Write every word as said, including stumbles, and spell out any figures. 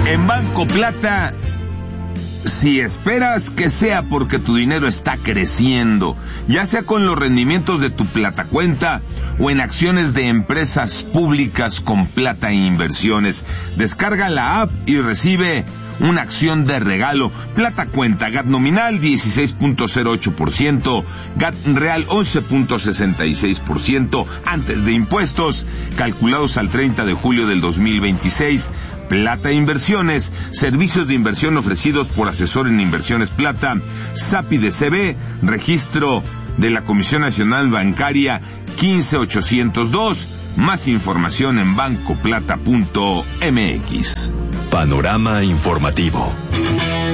En Banco Plata, si esperas que sea porque tu dinero está creciendo, ya sea con los rendimientos de tu Plata Cuenta o en acciones de empresas públicas con Plata Inversiones, descarga la app y recibe una acción de regalo. Plata Cuenta, G A T nominal dieciséis punto cero ocho por ciento, G A T real once punto sesenta y seis por ciento antes de impuestos, calculados al treinta de julio del dos mil veintiséis. Plata Inversiones, servicios de inversión ofrecidos por Asesor en Inversiones Plata, S A P I de C B, registro de la Comisión Nacional Bancaria quince ochocientos dos. Más información en banco plata punto m x. Panorama informativo.